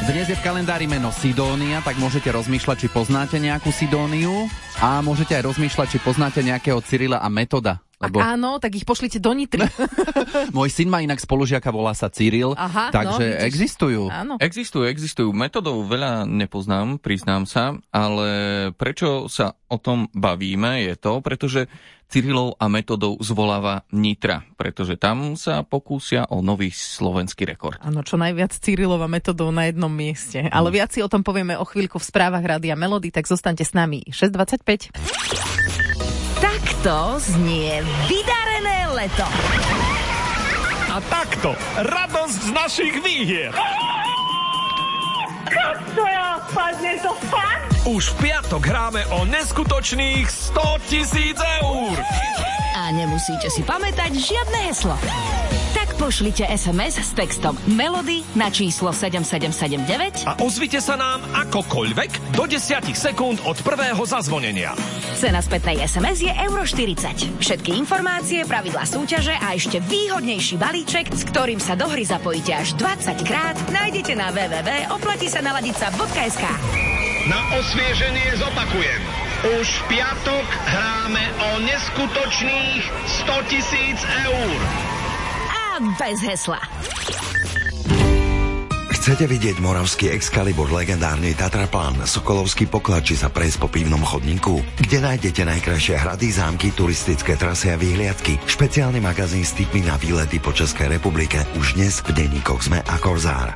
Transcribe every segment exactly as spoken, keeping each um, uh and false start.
Dnes je v kalendári meno Sidónia, tak môžete rozmýšľať, či poznáte nejakú Sidóniu a môžete aj rozmýšľať, či poznáte nejakého Cyrila a Metoda. Lebo... Ak áno, tak ich pošlite do Nitry. Môj syn má inak spolužiaka, volá sa Cyril, Aha, takže no, existujú. Áno. Existujú, existujú. Metodov veľa nepoznám, priznám sa, ale prečo sa o tom bavíme je to, pretože Cyrilov a Metodov zvoláva Nitra, pretože tam sa pokúsia o nový slovenský rekord. Áno, čo najviac Cyrilov a Metodov na jednom mieste. Ale viac si o tom povieme o chvíľku v správach Rádia Melody, tak zostaňte s nami. šesť dvadsaťpäť. Takto znie vydarené leto. A takto radosť z našich výhier. To ja spadne to fakt? Už v piatok hráme o neskutočných sto tisíc eur. A nemusíte si pamätať žiadne heslo. Tak pošlite es em es s textom Melody na číslo sedem sedem sedem deväť A ozvite sa nám akokoľvek do desať sekúnd od prvého zazvonenia. Cena spätnej es em es je euro štyridsať. Všetky informácie, pravidlá súťaže a ešte výhodnejší balíček, s ktorým sa do hry zapojíte až dvadsať krát, nájdete na w w w bodka oplatí sa naladiť sa bodka es ká. Na osvieženie zopakujem. Už v piatok hráme o neskutočných sto tisíc eur. A bez hesla. Chcete vidieť moravský Excalibur, legendárny Tatraplán, Sokolovský poklad či sa prejsť po pivnom chodníku? Kde nájdete najkrajšie hrady, zámky, turistické trasy a výhliadky? Špeciálny magazín s tipmi na výlety po Českej republike už dnes v denníkoch SME a Korzár.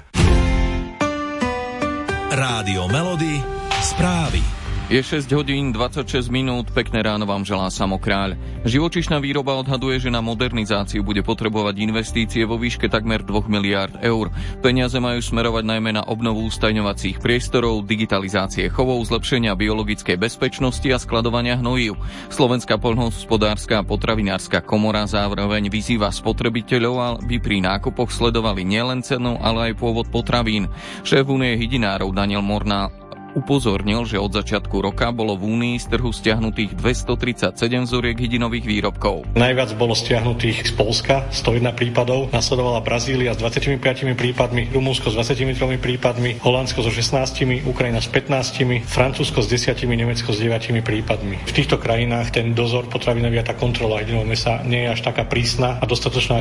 Rádio Melody, správy. Je šesť hodín dvadsaťšesť minút, pekné ráno vám želá Samo Kráľ. Živočíšna výroba odhaduje, že na modernizáciu bude potrebovať investície vo výške takmer dvoch miliárd eur. Peniaze majú smerovať najmä na obnovu ustajňovacích priestorov, digitalizácie chovov, zlepšenia biologickej bezpečnosti a skladovania hnojív. Slovenská poľnohospodárska a potravinárska komora zároveň vyzýva spotrebiteľov, aby pri nákupoch sledovali nielen cenu, ale aj pôvod potravín. Šéf Únie hydinárov Daniel Mornál upozornil, že od začiatku roka bolo v Únii z trhu stiahnutých dvestotridsaťsedem vzoriek hydinových výrobkov. Najviac bolo stiahnutých z Poľska, sto jeden prípadov, nasledovala Brazília s dvadsaťpäť prípadmi, Rumunsko s dvadsaťtri prípadmi, Holandsko so šestnástimi, Ukrajina s pätnástimi, Francúzsko s desiatimi, Nemecko s deviatimi prípadmi. V týchto krajinách ten dozor potravinový a tá kontrola hydinového mäsa nie je až taká prísna a dostatočná